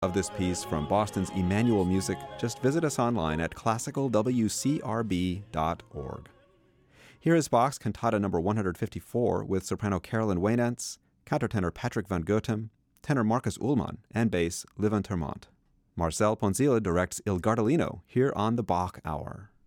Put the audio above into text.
Of this piece from Boston's Emmanuel Music, just visit us online at classicalwcrb.org. Here is Bach's Cantata No. 154 with soprano Carolyn Waynants, countertenor Patrick van Gotem, tenor Marcus Ullmann, and bass Livin Termont. Marcel Ponzilla directs Il Gardellino here on the Bach Hour.